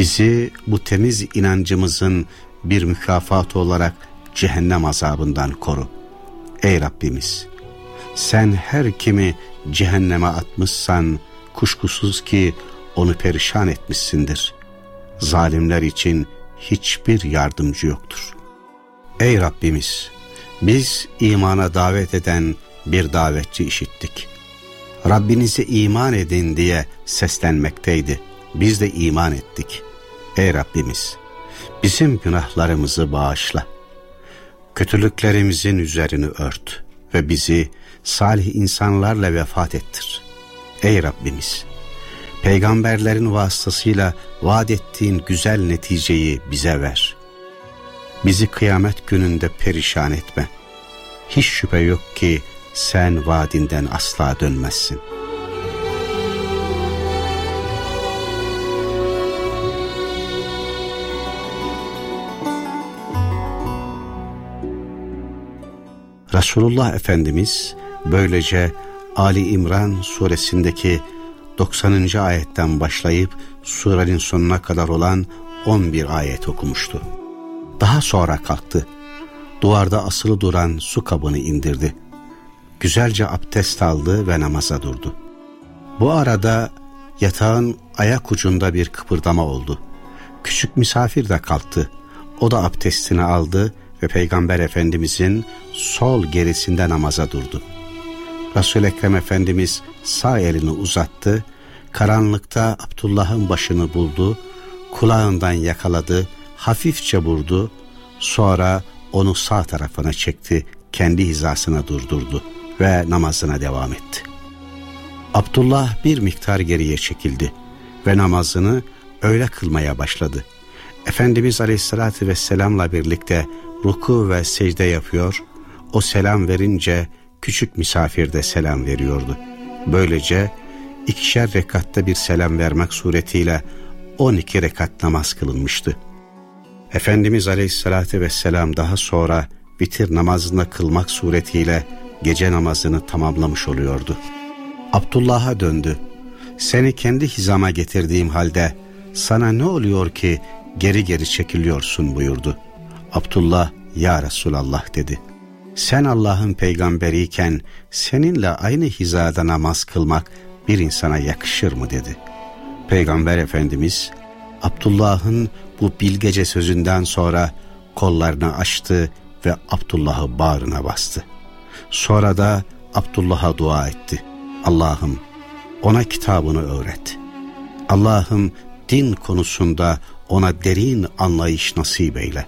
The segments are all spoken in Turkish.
Bizi bu temiz inancımızın bir mükafatı olarak cehennem azabından koru. Ey Rabbimiz, sen her kimi cehenneme atmışsan kuşkusuz ki onu perişan etmişsindir. Zalimler için hiçbir yardımcı yoktur. Ey Rabbimiz, biz imana davet eden bir davetçi işittik. Rabbinize iman edin diye seslenmekteydi. Biz de iman ettik. Ey Rabbimiz, bizim günahlarımızı bağışla. Kötülüklerimizin üzerini ört ve bizi salih insanlarla vefat ettir. Ey Rabbimiz, peygamberlerin vasıtasıyla vaat ettiğin güzel neticeyi bize ver. Bizi kıyamet gününde perişan etme. Hiç şüphe yok ki sen vaadinden asla dönmezsin. Resulullah Efendimiz böylece Ali İmran suresindeki 90. ayetten başlayıp surenin sonuna kadar olan 11 ayet okumuştu. Daha sonra kalktı. Duvarda asılı duran su kabını indirdi. Güzelce abdest aldı ve namaza durdu. Bu arada yatağın ayak ucunda bir kıpırdama oldu. Küçük misafir de kalktı. O da abdestini aldı ve Peygamber Efendimizin sol gerisinde namaza durdu. Resul-i Ekrem Efendimiz sağ elini uzattı. Karanlıkta Abdullah'ın başını buldu. Kulağından yakaladı. Hafifçe vurdu. Sonra onu sağ tarafına çekti. Kendi hizasına durdurdu ve namazına devam etti. Abdullah bir miktar geriye çekildi ve namazını öyle kılmaya başladı. Efendimiz Aleyhisselatü Vesselam'la birlikte ruku ve secde yapıyor, o selam verince küçük misafir de selam veriyordu. Böylece 2'şer rekatta bir selam vermek suretiyle 12 rekat namaz kılınmıştı. Efendimiz Aleyhisselatü Vesselam daha sonra vitir namazını kılmak suretiyle gece namazını tamamlamış oluyordu. Abdullah'a döndü. Seni kendi hizama getirdiğim halde sana ne oluyor ki geri geri çekiliyorsun buyurdu. Abdullah, ya Resulallah dedi. Sen Allah'ın peygamberiyken seninle aynı hizada namaz kılmak bir insana yakışır mı dedi. Peygamber Efendimiz Abdullah'ın bu bilgece sözünden sonra kollarını açtı ve Abdullah'ı bağrına bastı. Sonra da Abdullah'a dua etti. Allah'ım ona kitabını öğret. Allah'ım din konusunda ona derin anlayış nasip eyle.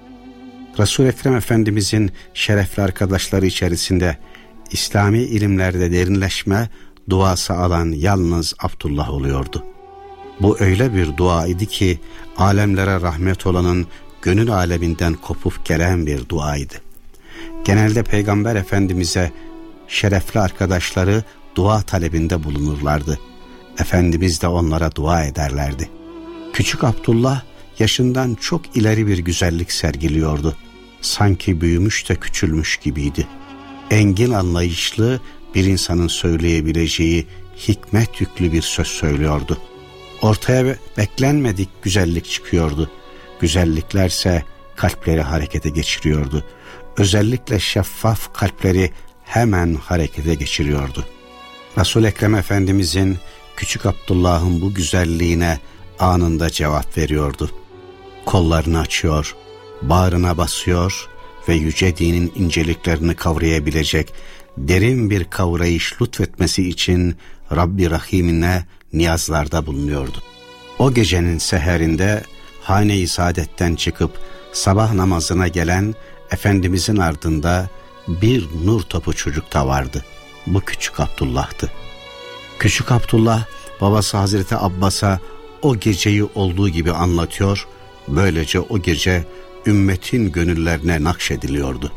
Resul-i Ekrem Efendimizin şerefli arkadaşları içerisinde İslami ilimlerde derinleşme duası alan yalnız Abdullah oluyordu. Bu öyle bir dua idi ki alemlere rahmet olanın gönül aleminden kopup gelen bir duaydı. Genelde Peygamber Efendimiz'e şerefli arkadaşları dua talebinde bulunurlardı. Efendimiz de onlara dua ederlerdi. Küçük Abdullah yaşından çok ileri bir güzellik sergiliyordu. Sanki büyümüş de küçülmüş gibiydi. Engin anlayışlı bir insanın söyleyebileceği hikmet yüklü bir söz söylüyordu. Ortaya beklenmedik güzellik çıkıyordu. Güzelliklerse kalpleri harekete geçiriyordu. Özellikle şeffaf kalpleri hemen harekete geçiriyordu. Resul-i Ekrem Efendimizin küçük Abdullah'ın bu güzelliğine anında cevap veriyordu. Kollarını açıyor, bağrına basıyor ve yüce dinin inceliklerini kavrayabilecek derin bir kavrayış lütfetmesi için Rabbi Rahim'ine niyazlarda bulunuyordu. O gecenin seherinde hane-i saadetten çıkıp sabah namazına gelen Efendimizin ardında bir nur topu çocuk da vardı. Bu küçük Abdullah'tı. Küçük Abdullah babası Hazreti Abbas'a o geceyi olduğu gibi anlatıyor. Böylece o gece ümmetin gönüllerine nakşediliyordu.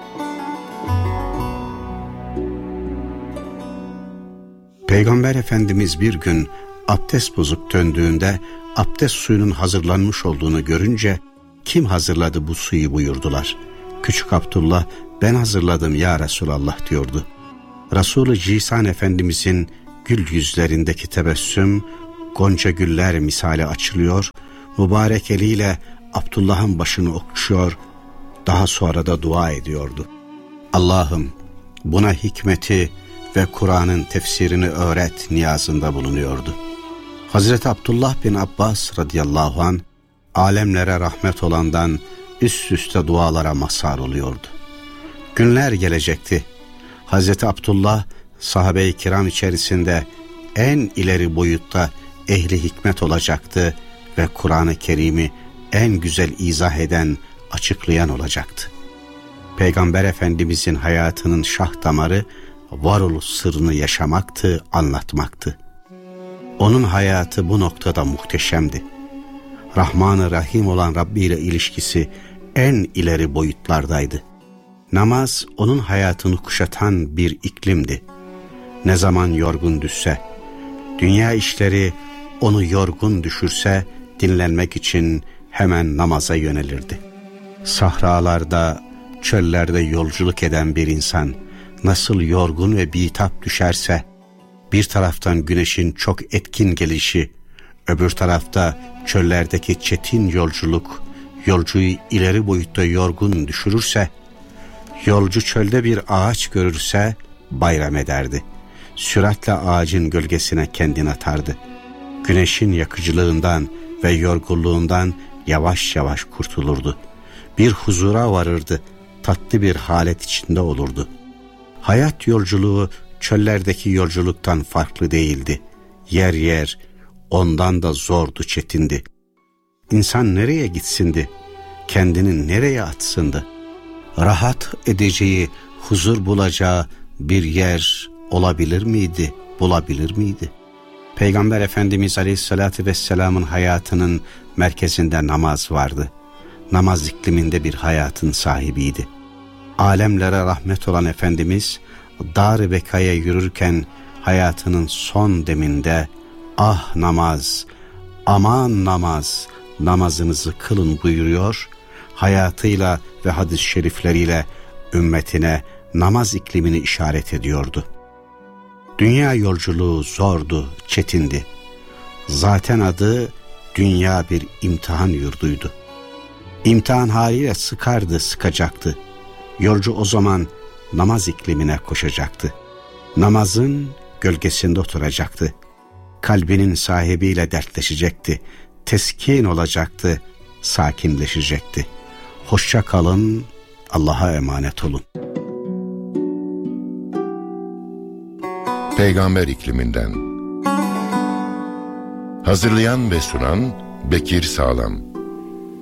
Peygamber Efendimiz bir gün abdest bozuk döndüğünde abdest suyunun hazırlanmış olduğunu görünce kim hazırladı bu suyu buyurdular. Küçük Abdullah ben hazırladım ya Resulallah diyordu. Resul-i Cisan Efendimizin gül yüzlerindeki tebessüm gonca güller misali açılıyor, mübarek eliyle Abdullah'ın başını okşuyor, daha sonra da dua ediyordu. Allah'ım buna hikmeti ve Kur'an'ın tefsirini öğret niyazında bulunuyordu. Hazreti Abdullah bin Abbas radıyallahu anh, alemlere rahmet olandan üst üste dualara mazhar oluyordu. Günler gelecekti. Hazreti Abdullah, sahabe-i kiram içerisinde en ileri boyutta ehli hikmet olacaktı ve Kur'an-ı Kerim'i en güzel izah eden, açıklayan olacaktı. Peygamber Efendimizin hayatının şah damarı, varoluş sırrını yaşamaktı, anlatmaktı. Onun hayatı bu noktada muhteşemdi. Rahman-ı Rahim olan Rabbi ile ilişkisi en ileri boyutlardaydı. Namaz onun hayatını kuşatan bir iklimdi. Ne zaman yorgun düşse, dünya işleri onu yorgun düşürse dinlenmek için hemen namaza yönelirdi. Sahralarda, çöllerde yolculuk eden bir insan nasıl yorgun ve bitap düşerse, bir taraftan güneşin çok etkin gelişi, öbür tarafta çöllerdeki çetin yolculuk yolcuyu ileri boyutta yorgun düşürürse, yolcu çölde bir ağaç görürse bayram ederdi. Süratle ağacın gölgesine kendini atardı. Güneşin yakıcılığından ve yorgunluğundan yavaş yavaş kurtulurdu. Bir huzura varırdı, tatlı bir halet içinde olurdu. Hayat yolculuğu çöllerdeki yolculuktan farklı değildi. Yer yer ondan da zordu, çetindi. İnsan nereye gitsindi? Kendini nereye atsındı? Rahat edeceği, huzur bulacağı bir yer olabilir miydi, bulabilir miydi? Peygamber Efendimiz Aleyhisselatü Vesselam'ın hayatının merkezinde namaz vardı. Namaz ikliminde bir hayatın sahibiydi. Alemlere rahmet olan Efendimiz, Dar-ı Beka'ya yürürken hayatının son deminde, ah namaz, aman namaz, namazınızı kılın buyuruyor, hayatıyla ve hadis-i şerifleriyle ümmetine namaz iklimini işaret ediyordu. Dünya yolculuğu zordu, çetindi. Zaten adı dünya bir imtihan yurduydu. İmtihan haliyle sıkardı, sıkacaktı. Yolcu o zaman namaz iklimine koşacaktı. Namazın gölgesinde oturacaktı. Kalbinin sahibiyle dertleşecekti. Teskin olacaktı, sakinleşecekti. Hoşça kalın, Allah'a emanet olun. Peygamber ikliminden. Hazırlayan ve sunan Bekir Sağlam.